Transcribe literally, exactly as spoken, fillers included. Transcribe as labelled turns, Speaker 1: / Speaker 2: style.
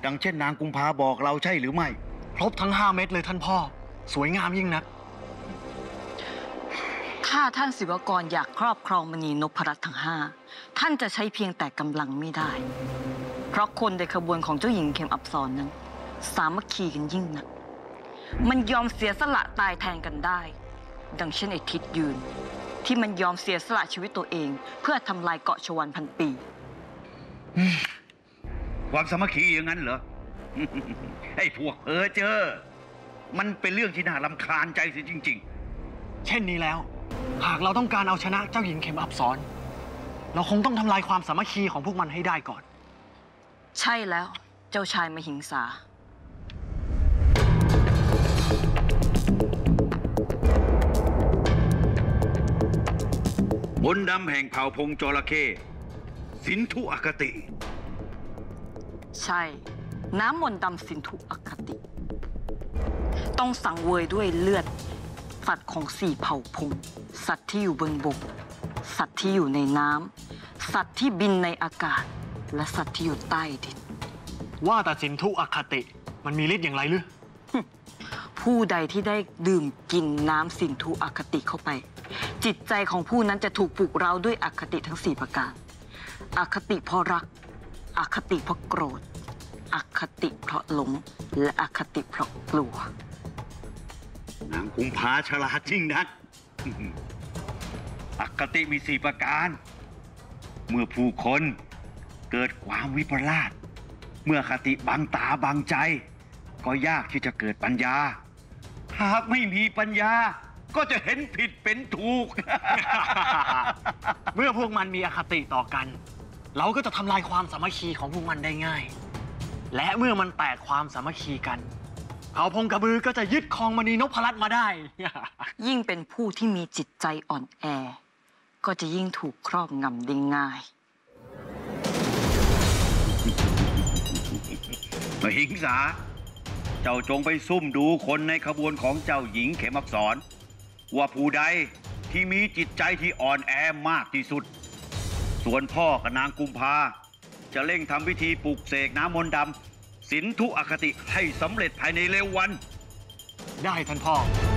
Speaker 1: ดังเช่นนางกุมภาบอกเราใช่หรือไม่
Speaker 2: ครบทั้งห้าเม็ดเลยท่านพ่อสวยงามยิ่งนัก
Speaker 3: ถ้าท่านศิวกรอยากครอบครองมณีนพรัตน์ทั้งห้าท่านจะใช้เพียงแต่กำลังไม่ได้เพราะคนในขบวนของเจ้าหญิงเข็มอับสรนั้นสามัคคีกันยิ่งนักมันยอมเสียสละตายแทนกันได้ดังเช่นไอ้ทิศยืนที่มันยอมเสียสละชีวิตตัวเองเพื่อทำลายเกาะชวันพันปี
Speaker 1: ความสามัคคีอย่างนั้นเหรอ ไอ้พวกเออเจอมันเป็นเรื่องที่น่ารำคาญใจเสียจริง
Speaker 2: ๆเช่นนี้แล้วหากเราต้องการเอาชนะเจ้าหญิงเข็มอับสรเราคงต้องทำลายความสามัคคีของพวกมันให้ได้ก่อน
Speaker 3: ใช่แล้วเจ้าชายมหิงสาม
Speaker 1: นต์ดำแห่งเผ่าพงจระเข้สินธุอคติ
Speaker 3: ใช่น้ำมนต์ดำสินธุอคติต้องสังเวยด้วยเลือดสัตว์ของสี่เผ่าพงสัตว์ที่อยู่บนบกสัตว์ที่อยู่ในน้ำสัตว์ที่บินในอากาศและสัตว์ที่อยู่ใต้ดิน
Speaker 2: ว่าแต่สินธุอคติมันมีฤทธิ์อย่างไรหรือ
Speaker 3: ผู้ใดที่ได้ดื่มกินน้ำสินธุอคติเข้าไปจิตใจของผู้นั้นจะถูกปลุกเร้าด้วยอคติทั้งสี่ประการอคติเพราะรักอคติเพราะโกรธอคติเพราะหลงและอคติเพราะกลัวน
Speaker 1: างกุมภาฉลาดจริงนัก อคติมีสี่ประการเมื่อผู้คนเกิดความวิปลาสเมื่อคติบังตาบังใจก็ยากที่จะเกิดปัญญาหากไม่มีปัญญาก็จะเห็นผิดเป็นถูก
Speaker 2: เมื่อพวกมันมีอคติต่อกันเราก็จะทำลายความสามัคคีของพวกมันได้ง่ายและเมื่อมันแตกความสามัคคีกันเผ่าพงกระบือก็จะยึดครองมณีนพรัตน์มาได้
Speaker 3: ยิ่งเป็นผู้ที่มีจิตใจอ่อนแอก็จะยิ่งถูกครอบงำได้ง่าย
Speaker 1: มหิงสาเจ้าจงไปซุ่มดูคนในขบวนของเจ้าหญิงเข็มอับสรว่าผู้ใดที่มีจิตใจที่อ่อนแอมากที่สุดส่วนพ่อกับนางกุมภาจะเร่งทำพิธีปลุกเสกน้ำมนต์ดำสินธุอคติให้สำเร็จภายในเร็ววัน
Speaker 2: ได้ท่านพ่อ